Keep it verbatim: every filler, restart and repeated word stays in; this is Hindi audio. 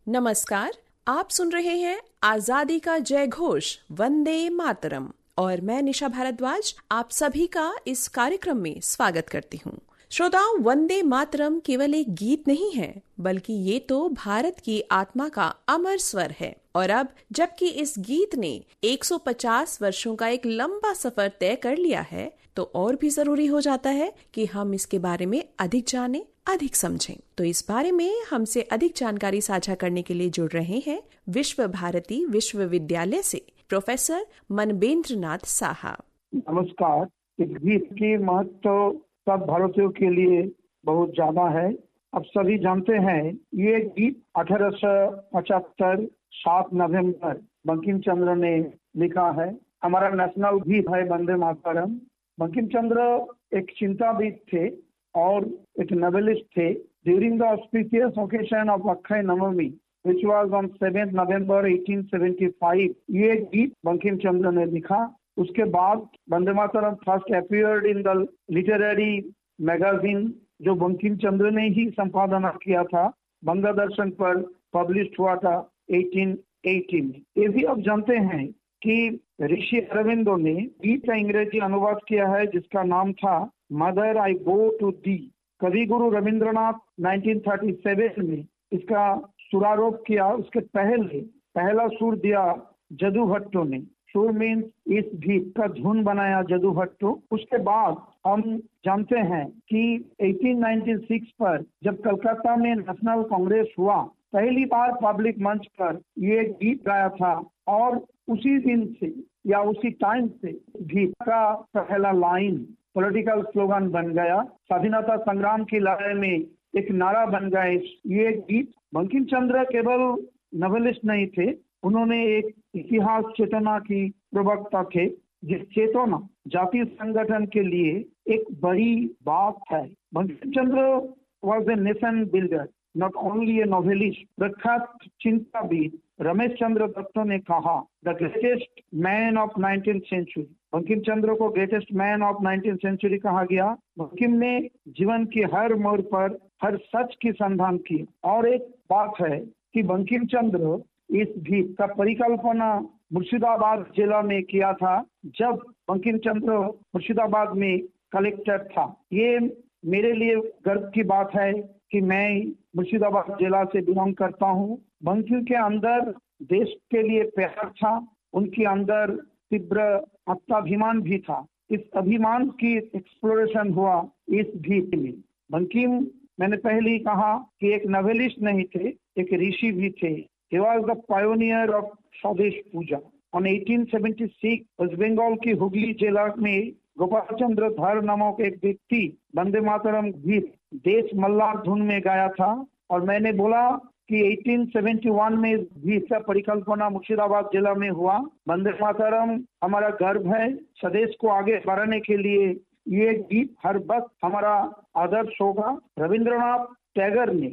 नमस्कार, आप सुन रहे हैं आजादी का जय घोष वंदे मातरम और मैं निशा भारद्वाज आप सभी का इस कार्यक्रम में स्वागत करती हूँ। श्रोताओं, वंदे मातरम केवल एक गीत नहीं है, बल्कि ये तो भारत की आत्मा का अमर स्वर है। और अब जबकि इस गीत ने एक सौ पचास वर्षों का एक लंबा सफर तय कर लिया है, तो और भी जरूरी हो जाता है कि हम इसके बारे में अधिक जानें, अधिक समझें। तो इस बारे में हमसे अधिक जानकारी साझा करने के लिए जुड़ रहे हैं विश्व भारती विश्वविद्यालय से प्रोफेसर मनबेंद्र नाथ साहा। नमस्कार। इस गीत की महत्व सब भारतीयों के लिए बहुत ज्यादा है। अब सभी जानते हैं ये गीत अठारह सौ पचहत्तर सात नवंबर बंकिम चंद्र ने लिखा है। हमारा नेशनल गीत है वंदे मातरम। बंकिम चंद्र एक चिंताविद थे और एक नॉवेलिस्ट थे। During the auspicious occasion of Akshay Navami which was on seventh November eighteen seventy-five, ये गीत बंकिम चंद्र ने लिखा। उसके बाद Vande Mataram first appeared in the literary magazine, जो बंकिम चंद्र ने ही संपादना किया था, बंगा दर्शन पर पब्लिश हुआ था अठारह सौ अस्सी में। ये भी आप जानते हैं कि ऋषि अरविंदो ने गीत का अंग्रेजी अनुवाद किया है जिसका नाम था mother I go to the. कवि गुरु रविंद्रनाथ उन्नीस सौ सैंतीस में इसका सुरारोप किया। उसके पहले पहला सुर दिया जदू भट्टो ने। सुर मीन्स इस गीत का धुन बनाया जदू भट्टो। उसके बाद हम जानते हैं कि अठारह सौ छियानवे पर जब कलकत्ता में नेशनल कांग्रेस हुआ, पहली बार पब्लिक मंच पर ये गीत गाया था और उसी दिन से या उसी टाइम से गीत का पहला लाइन पॉलिटिकल स्लोगन बन गया। स्वाधीनता संग्राम की लड़ाई में एक नारा बन गए ये गीत। बंकिम चंद्र केवल नॉवेलिस्ट नहीं थे, उन्होंने एक इतिहास चेतना की प्रवक्ता थे, जिस चेतना जातीय संगठन के लिए एक बड़ी बात है। Bankim Chandra was a nation builder, not only A novelist. प्रख्यात चिंताविद रमेश चंद्र दत्त ने कहा the greatest man of nineteen century. Bankim Chandra को greatest man of nineteen century कहा गया। बंकिम ने जीवन के हर मोड़ पर हर सच की संधान की। और एक बात है कि बंकिम चंद्र इस गीत का परिकल्पना मुर्शिदाबाद जिला में किया था, जब बंकिम चंद्र मुर्शिदाबाद में कलेक्टर था। ये मेरे लिए गर्व की बात है कि मैं मुर्शिदाबाद जिला से बिलोंग करता हूँ। बंकिम के अंदर देश के लिए प्यार था, उनके अंदर तीव्र आत्माभिमान भी था। इस अभिमान की एक्सप्लोरेशन हुआ इस गीत में। बंकिम, मैंने पहले ही कहा कि एक नॉवेलिस्ट नहीं थे, एक ऋषि भी थे। He was the pioneer of स्वदेश पूजा। On अठारह सौ छिहत्तर वेस्ट बंगाल की हुगली जिला में गोपाल चंद्र धर नामक एक व्यक्ति वंदे मातरम गीत देश मल्लार धुन में गाया था। और मैंने बोला कि अठारह सौ इकहत्तर में गीत का परिकल्पना मुर्शिदाबाद जिला में हुआ। वंदे मातरम हमारा गर्व है। स्वदेश को आगे बढ़ाने के लिए ये गीत हर वक्त हमारा आदर्श होगा। रविंद्रनाथ टैगोर ने